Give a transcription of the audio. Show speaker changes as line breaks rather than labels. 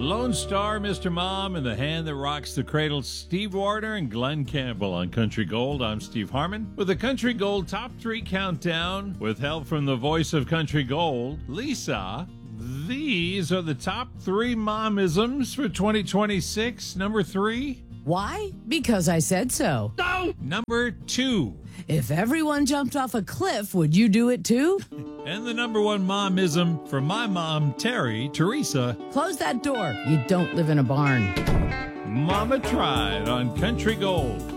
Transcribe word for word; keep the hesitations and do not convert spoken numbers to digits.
Lone Star, Mister Mom, and the hand that rocks the cradle, Steve Warner and Glenn Campbell on Country Gold. I'm Steve Harmon with the Country Gold Top three Countdown with help from the voice of Country Gold, Lisa. These are the top three momisms for twenty twenty-six. Number three.
Why? Because I said so.
No! Number two.
If everyone jumped off a cliff, would you do it too?
And the number one momism for my mom, Terry, Teresa.
Close that door. You don't live in a barn.
Mama tried on Country Gold.